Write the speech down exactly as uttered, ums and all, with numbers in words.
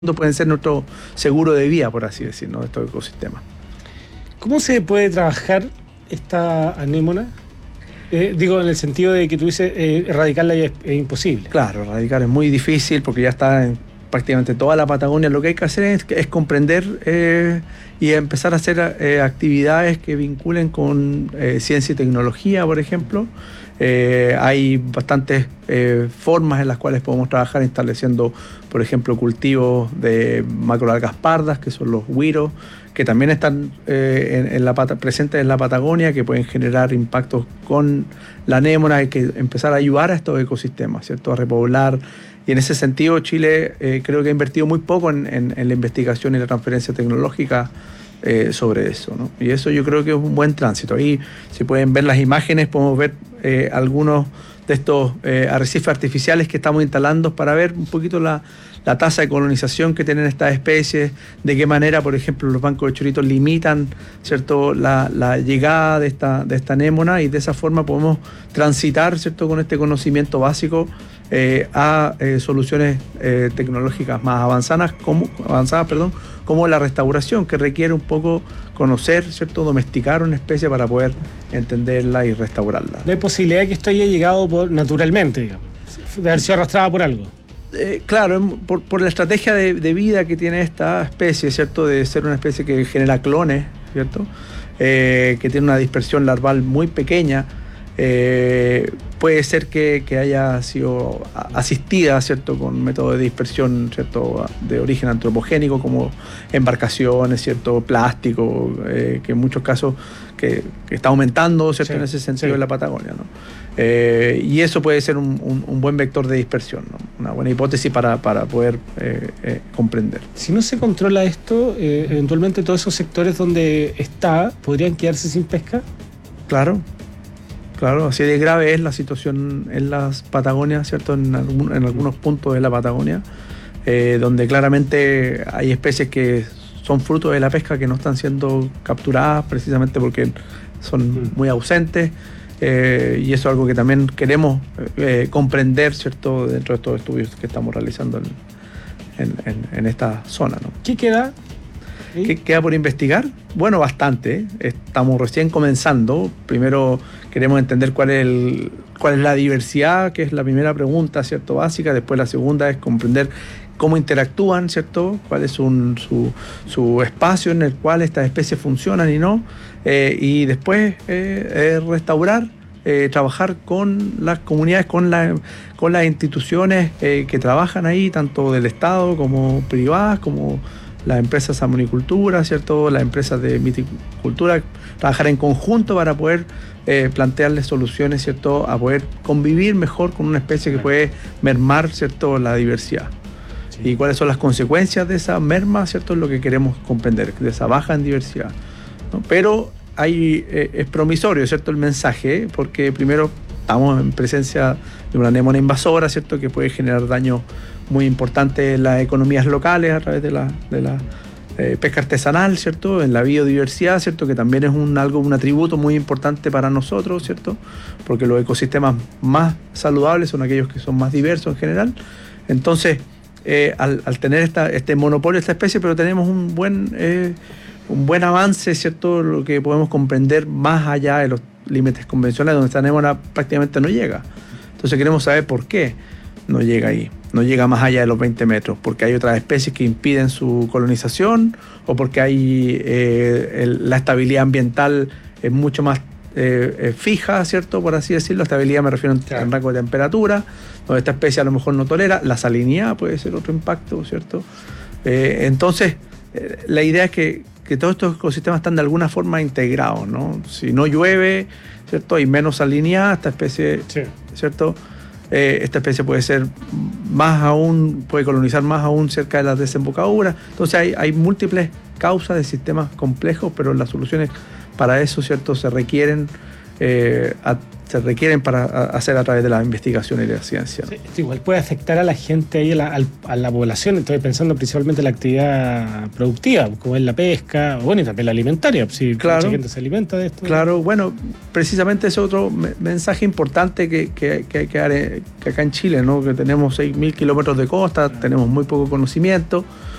pueden ser nuestro seguro de vida, por así decirlo, ¿no? Estos ecosistemas. ¿Cómo se puede trabajar esta anémona? Eh, digo, en el sentido de que tú dices, eh, erradicarla es, es imposible. Claro, erradicar es muy difícil porque ya está en prácticamente toda la Patagonia. Lo que hay que hacer es, es comprender eh, y empezar a hacer eh, actividades que vinculen con eh, ciencia y tecnología, por ejemplo. Eh, hay bastantes eh, formas en las cuales podemos trabajar estableciendo, por ejemplo, cultivos de macroalgas pardas, que son los güiros, que también están eh, en, en la pata, presentes en la Patagonia, que pueden generar impactos con la anémona. Hay que empezar a ayudar a estos ecosistemas, ¿cierto? A repoblar. Y en ese sentido, Chile eh, creo que ha invertido muy poco en, en, en la investigación y la transferencia tecnológica eh, sobre eso, ¿no? Y eso yo creo que es un buen tránsito. Ahí, si pueden ver las imágenes, podemos ver eh, algunos de estos eh, arrecifes artificiales que estamos instalando para ver un poquito la, la tasa de colonización que tienen estas especies, de qué manera, por ejemplo, los bancos de choritos limitan, ¿cierto?, la, la llegada de esta, de esta anémona, y de esa forma podemos transitar, ¿cierto?, con este conocimiento básico eh, a eh, soluciones eh, tecnológicas más avanzadas, como, avanzadas, perdón, como la restauración, que requiere un poco conocer, ¿cierto?, domesticar una especie para poder entenderla y restaurarla. ¿No hay posibilidad de que esto haya llegado por, naturalmente, digamos, de haber sido arrastrada por algo? Eh, claro, por, por la estrategia de, de vida que tiene esta especie, ¿cierto?, de ser una especie que genera clones, ¿cierto?, eh, que tiene una dispersión larval muy pequeña. Eh, puede ser que, que haya sido asistida, ¿cierto?, con métodos de dispersión, ¿cierto?, de origen antropogénico, como embarcaciones, ¿cierto?, plástico, eh, que en muchos casos que, que está aumentando, ¿cierto?, sí, en ese sentido, sí, en la Patagonia, ¿no? Eh, y eso puede ser un, un, un buen vector de dispersión, ¿no? Una buena hipótesis para, para poder eh, eh, comprender. Si no se controla esto, eh, eventualmente todos esos sectores donde está podrían quedarse sin pesca. Claro. Claro, así de grave es la situación en las Patagonias, ¿cierto? En, algún, en algunos puntos de la Patagonia, eh, donde claramente hay especies que son fruto de la pesca que no están siendo capturadas precisamente porque son muy ausentes, eh, y eso es algo que también queremos eh, comprender, ¿cierto?, dentro de estos estudios que estamos realizando en, en, en, en esta zona, ¿no? ¿Qué queda? ¿Sí? ¿Qué queda por investigar? Bueno, bastante. ¿eh? Estamos recién comenzando. Primero queremos entender cuál es, el, cuál es la diversidad, que es la primera pregunta, ¿cierto?, básica. Después la segunda es comprender cómo interactúan, ¿cierto?, cuál es un, su, su espacio en el cual estas especies funcionan y no. Eh, y después eh, eh, restaurar, eh, trabajar con las comunidades, con, la, con las instituciones eh, que trabajan ahí, tanto del Estado como privadas, como las empresas de salmonicultura, ¿cierto?, las empresas de viticultura, trabajar en conjunto para poder eh, plantearles soluciones, ¿cierto?, a poder convivir mejor con una especie que puede mermar, ¿cierto?, la diversidad. Sí. Y cuáles son las consecuencias de esa merma, ¿cierto?, es lo que queremos comprender, de esa baja en diversidad, ¿no? Pero hay, eh, es promisorio, ¿cierto?, el mensaje, porque primero estamos en presencia de una anémona invasora, ¿cierto?, que puede generar daño muy importante en las economías locales a través de la, de la eh, pesca artesanal, ¿cierto?, en la biodiversidad, ¿cierto?, que también es un, algo, un atributo muy importante para nosotros, ¿cierto?, porque los ecosistemas más saludables son aquellos que son más diversos en general. Entonces, eh, al, al tener esta, este monopolio de esta especie, pero tenemos un buen, eh, un buen avance, ¿cierto?, lo que podemos comprender más allá de los límites convencionales, donde esta anémona prácticamente no llega. Entonces queremos saber por qué no llega ahí, no llega más allá de los veinte metros, porque hay otras especies que impiden su colonización, o porque hay eh, el, la estabilidad ambiental es mucho más eh, eh, fija, ¿cierto?, por así decirlo. Estabilidad me refiero en, claro, en rango de temperatura, donde esta especie a lo mejor no tolera. La salinidad puede ser otro impacto, ¿cierto? Eh, entonces, eh, la idea es que, que todos estos ecosistemas están de alguna forma integrados, ¿no? Si no llueve, ¿cierto?, hay menos salinidad, esta especie, sí, ¿cierto?, Eh, esta especie puede ser más aún, puede colonizar más aún cerca de las desembocaduras. Entonces hay, hay múltiples causas de sistemas complejos, pero las soluciones para eso, ¿cierto?, se requieren eh, a, se requieren para a, hacer a través de la investigación y de la ciencia, ¿no? Sí, igual puede afectar a la gente ahí, a la, a la población. Estoy pensando principalmente en la actividad productiva, como es la pesca, bueno, y también la alimentaria, si claro, mucha gente se alimenta de esto. Claro, bueno, precisamente ese otro me- mensaje importante que, que, que hay que dar, eh, que acá en Chile, ¿no? Que tenemos seis mil kilómetros de costa, Claro. tenemos muy poco conocimiento,